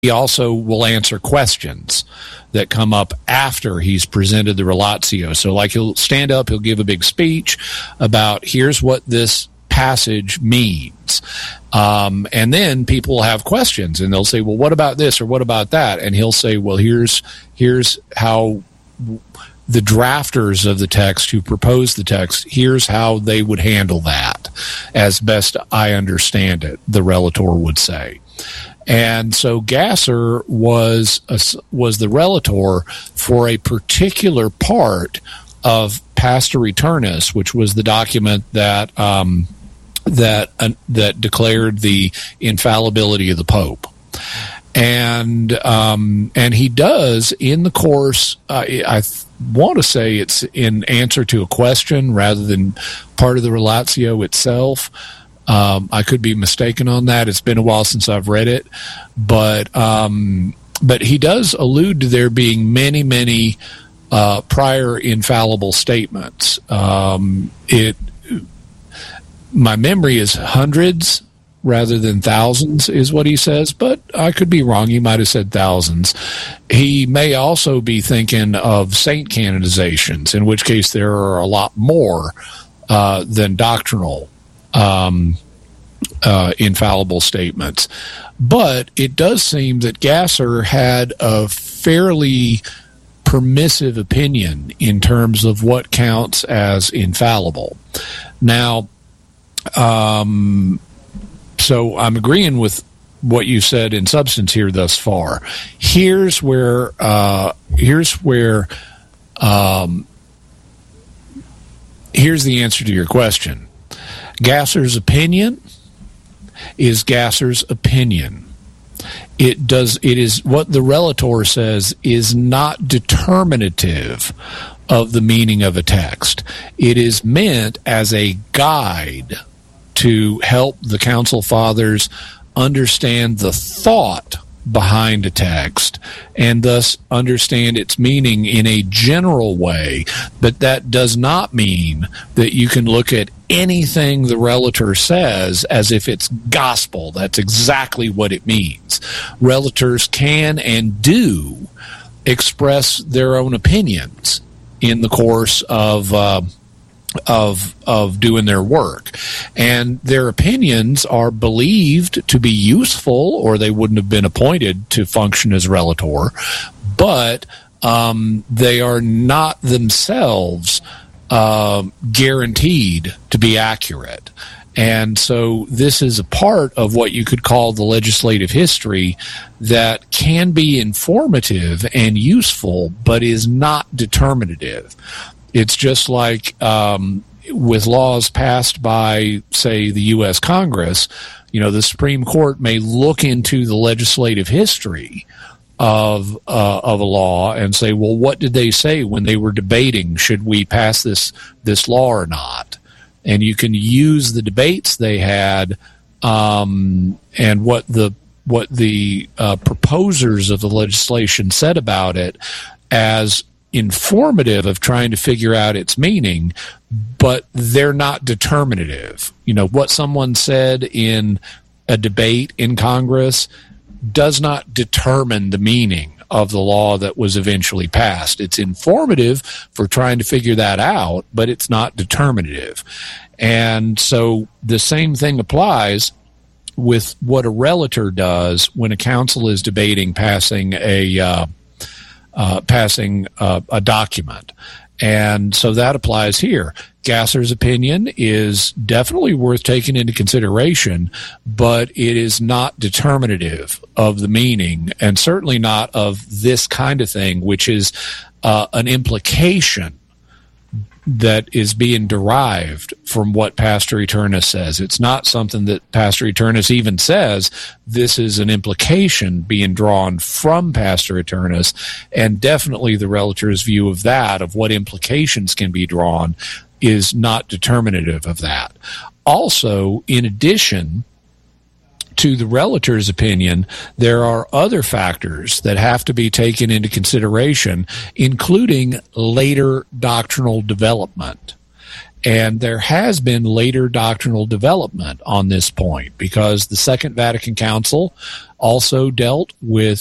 he also will answer questions that come up after he's presented the relatio. So like he'll stand up, he'll give a big speech about here's what this passage means. And then people will have questions and they'll say, well, what about this or what about that? And he'll say, well, here's how the drafters of the text who proposed the text, here's how they would handle that as best I understand it, the relator would say. And so Gasser was the relator for a particular part of Pastor Eternus, which was the document that declared the infallibility of the Pope. And he does in the course. I want to say it's in answer to a question rather than part of the relatio itself. I could be mistaken on that. It's been a while since I've read it, but he does allude to there being many prior infallible statements. My memory is hundreds rather than thousands is what he says, but I could be wrong. He might have said thousands. He may also be thinking of saint canonizations, in which case there are a lot more than doctrinal infallible statements. But it does seem that Gasser had a fairly permissive opinion in terms of what counts as infallible. Now, so I'm agreeing with what you said in substance here thus far. Here's the answer to your question. Gasser's opinion is Gasser's opinion. It is what the relator says is not determinative of the meaning of a text. It is meant as a guide to help the Council Fathers understand the thought behind a text and thus understand its meaning in a general way. But that does not mean that you can look at anything the relator says as if it's gospel. That's exactly what it means. Relators can and do express their own opinions in the course of doing their work, and their opinions are believed to be useful, or they wouldn't have been appointed to function as relator, but they are not themselves guaranteed to be accurate. And so this is a part of what you could call the legislative history that can be informative and useful, but is not determinative. It's just like with laws passed by, say, the U.S. Congress, the Supreme Court may look into the legislative history of a law and say, well, what did they say when they were debating, should we pass this law or not? And you can use the debates they had and what the proposers of the legislation said about it as informative of trying to figure out its meaning, but they're not determinative. What someone said in a debate in Congress does not determine the meaning of the law that was eventually passed. It's informative for trying to figure that out, but it's not determinative. And so the same thing applies with what a relator does when a council is debating passing a document. And so that applies here. Gasser's opinion is definitely worth taking into consideration, but it is not determinative of the meaning, and certainly not of this kind of thing, which is an implication that is being derived from what Pastor Eternus says. It's not something that Pastor Eternus even says. This is an implication being drawn from Pastor Eternus, and definitely the relator's view of that, of what implications can be drawn, is not determinative of that. Also, in addition to the relator's opinion, there are other factors that have to be taken into consideration, including later doctrinal development. And there has been later doctrinal development on this point, because the Second Vatican Council also dealt with